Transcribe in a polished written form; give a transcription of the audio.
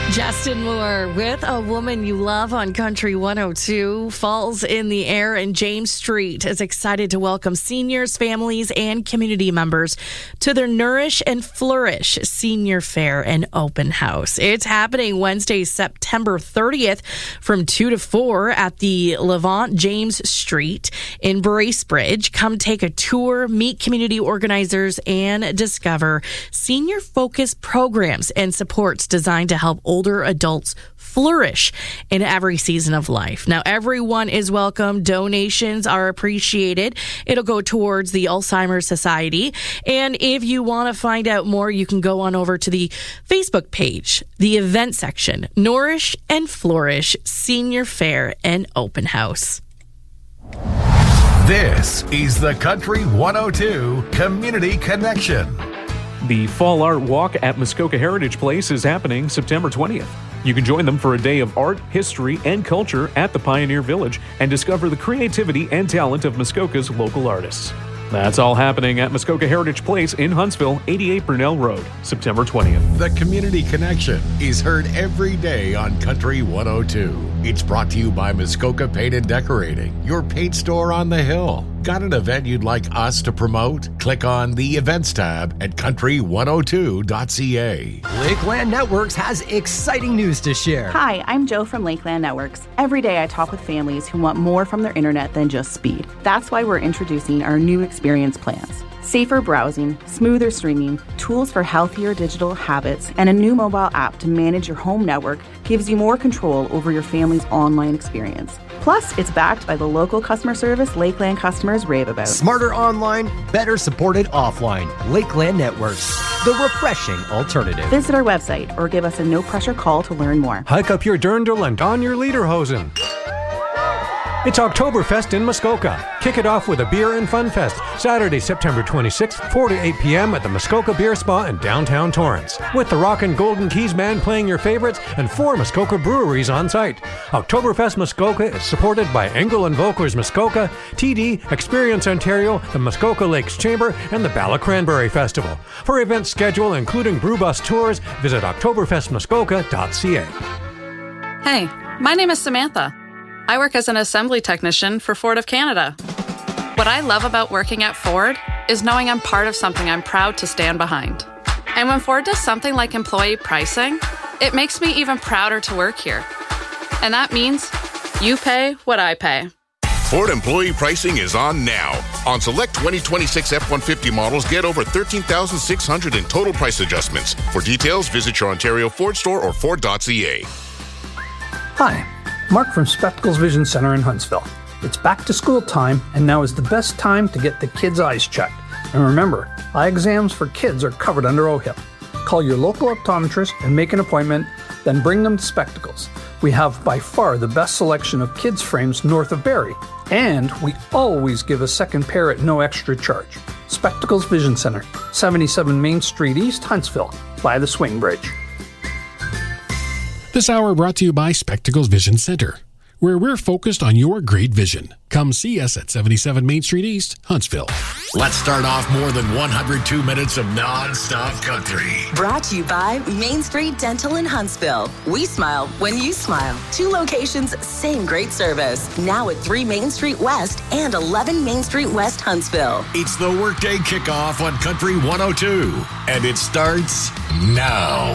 Justin Moore with A Woman You Love on Country 102. Fall's in the air, and James Street is excited to welcome seniors, families, and community members to their Nourish and Flourish Senior Fair and Open House. It's happening Wednesday, September 30th from 2 to 4 at the Levant James Street in Bracebridge. Come take a tour, meet community organizers, and discover senior-focused programs and supports designed to help older adults flourish in every season of life. Now, everyone is welcome. Donations are appreciated. It'll go towards the Alzheimer's Society. And if you want to find out more, you can go on over to the Facebook page, the event section, Nourish and Flourish Senior Fair and Open House. This is the Country 102 Community Connection. The Fall Art Walk at Muskoka Heritage Place is happening September 20th. You can join them for a day of art, history, and culture at the Pioneer Village and discover the creativity and talent of Muskoka's local artists. That's all happening at Muskoka Heritage Place in Huntsville, 88 Brunel Road, September 20th. The Community Connection is heard every day on Country 102. It's brought to you by Muskoka Paint and Decorating, your paint store on the hill. Got an event you'd like us to promote? Click on the Events tab at country102.ca. Lakeland Networks has exciting news to share. Hi, I'm Joe from Lakeland Networks. Every day I talk with families who want more from their internet than just speed. That's why we're introducing our new experience plans. Safer browsing, smoother streaming, tools for healthier digital habits, and a new mobile app to manage your home network gives you more control over your family's online experience. Plus, it's backed by the local customer service Lakeland customers rave about. Smarter online, better supported offline. Lakeland Networks, the refreshing alternative. Visit our website or give us a no-pressure call to learn more. Hike up your dirndl and don your lederhosen. It's Oktoberfest in Muskoka. Kick it off with a beer and fun fest, Saturday, September 26th, 4 to 8 p.m. at the Muskoka Beer Spa in downtown Torrance. With the Rockin' Golden Keys Band playing your favorites and 4 Muskoka breweries on site. Oktoberfest Muskoka is supported by Engel and Volkers Muskoka, TD, Experience Ontario, the Muskoka Lakes Chamber, and the Bala Cranberry Festival. For event schedule, including brew bus tours, visit oktoberfestmuskoka.ca. Hey, my name is Samantha. I work as an assembly technician for Ford of Canada. What I love about working at Ford is knowing I'm part of something I'm proud to stand behind. And when Ford does something like employee pricing, it makes me even prouder to work here. And that means you pay what I pay. Ford employee pricing is on now. On select 2026 F-150 models, get over $13,600 in total price adjustments. For details, visit your Ontario Ford store or Ford.ca. Hi. Mark from Spectacles Vision Center in Huntsville. It's back to school time, and now is the best time to get the kids' eyes checked. And remember, eye exams for kids are covered under OHIP. Call your local optometrist and make an appointment, then bring them to Spectacles. We have by far the best selection of kids' frames north of Barrie, and we always give a second pair at no extra charge. Spectacles Vision Center, 77 Main Street East, Huntsville, by the Swing Bridge. This hour brought to you by Spectacles Vision Center, where we're focused on your great vision. Come see us at 77 Main Street East, Huntsville. Let's start off more than 102 minutes of non-stop country. Brought to you by Main Street Dental in Huntsville. We smile when you smile. 2 locations, same great service. Now at 3 Main Street West and 11 Main Street West, Huntsville. It's the Workday Kickoff on Country 102, and it starts now.